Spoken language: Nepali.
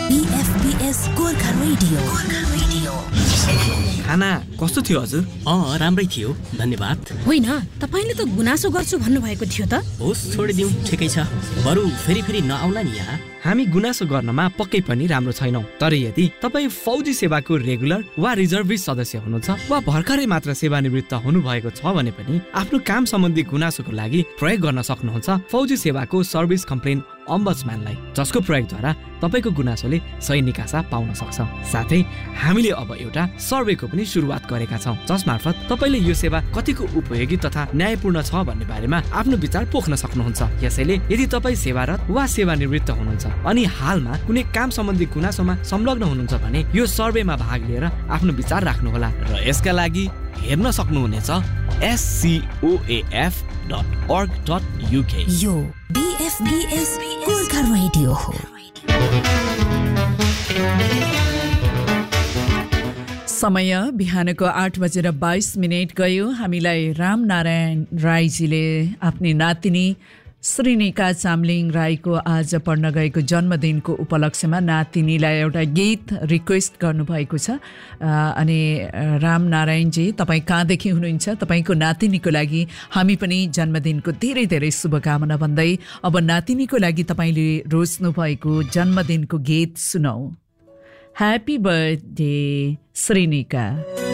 BFBS Gorkha radio. खाना कस्तो थियो हजुर? राम्रै थियो, धन्यवाद। होइन, तपाईले त गुनासो गर्छु भन्नुभएको थियो त। होस्, छोडिदिउँ, ठिकै छ। बरु फेरि नआउला नि यहाँ। हामी गुनासो गर्नमा पक्कै पनि राम्रो छैनौँ, तर यदि तपाईँ फौजी सेवाको रेगुलर वा रिजर्भिस्ट सदस्य हुनुहुन्छ वा भर्खरै मात्र सेवानिवृत्त हुनुभएको छ भने पनि आफ्नो काम सम्बन्धी गुनासोको लागि प्रयोग गर्न सक्नुहुन्छ फौजी सेवाको सर्भिस कम्प्लेन अम्बड्सम्यानलाई, जसको प्रयोगद्वारा तपाईँको गुनासोले सही निकासा पाउन सक्छ। साथै हामीले अब एउटा सर्वेको पनि सुरुवात गरेका छौँ, जसमार्फत तपाईँले यो सेवा कतिको उपयोगी तथा न्यायपूर्ण छ भन्ने बारेमा आफ्नो विचार पोख्न सक्नुहुन्छ। यसैले यदि तपाईँ सेवारत वा सेवानिवृत्त हुनुहुन्छ अनि हालमा कुनै काम सम्बन्धी गुनासोमा संलग्न हुनुहुन्छ भने यो सर्वेमा भाग लिएर आफ्नो विचार राख्नुहोला र यसका लागि हेर्न सक्नुहुनेछ scoaf.org.uk। यो BFBS गोर्खा रेडियो हो। समय बिहानको 8:22 गयो। हामीलाई रामनारायण राईजीले आफ्नी नातिनी श्रीनिका चामलिङ राईको आज पढ्न गएको जन्मदिनको उपलक्ष्यमा नातिनीलाई एउटा गीत रिक्वेस्ट गर्नुभएको छ। अनि रामनारायणजी, तपाईँ कहाँदेखि हुनुहुन्छ? तपाईँको नातिनीको लागि हामी पनि जन्मदिनको धेरै धेरै शुभकामना भन्दै अब नातिनीको लागि तपाईँले रोज्नु भएको जन्मदिनको गीत सुनौ। Happy birthday Shrinika.